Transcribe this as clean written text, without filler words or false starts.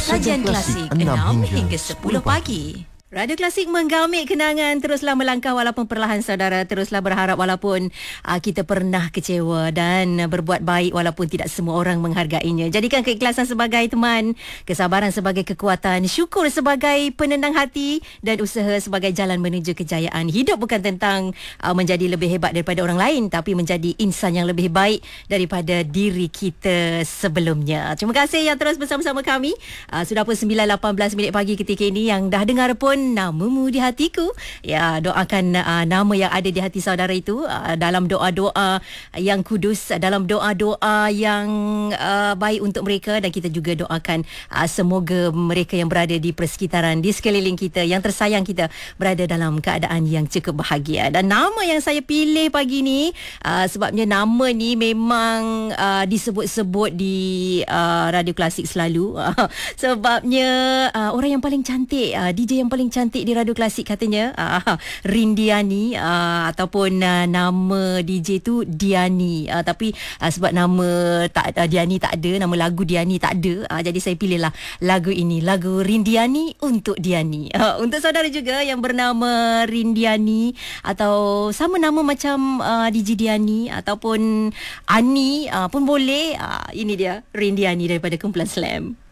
Sajian klasik 6 hingga 10 pagi. Radio Klasik menggamit kenangan, teruslah melangkah walaupun perlahan saudara, teruslah berharap walaupun kita pernah kecewa dan berbuat baik walaupun tidak semua orang menghargainya. Jadikan keikhlasan sebagai teman, kesabaran sebagai kekuatan, syukur sebagai penenang hati dan usaha sebagai jalan menuju kejayaan. Hidup bukan tentang menjadi lebih hebat daripada orang lain, tapi menjadi insan yang lebih baik daripada diri kita sebelumnya. Terima kasih yang terus bersama-sama kami. Sudah pun 9.18 minit pagi ketika ini, yang dah dengar pun namamu di hatiku. Ya, doakan nama yang ada di hati saudara itu dalam doa-doa yang kudus, dalam doa-doa yang baik untuk mereka, dan kita juga doakan semoga mereka yang berada di persekitaran, di sekeliling kita, yang tersayang kita, berada dalam keadaan yang cukup bahagia. Dan nama yang saya pilih pagi ni sebabnya nama ni memang disebut-sebut di Radio Klasik selalu. Sebabnya orang yang paling cantik, DJ yang paling cantik di Radio Klasik katanya, Rindiani, ataupun nama DJ tu Diani, tapi sebab nama Diani tak ada, nama lagu Diani tak ada, jadi saya pilihlah lagu ini, lagu Rindiani untuk Diani. Untuk saudara juga yang bernama Rindiani atau sama nama macam DJ Diani ataupun Ani pun boleh. Ini dia Rindiani daripada kumpulan Slam.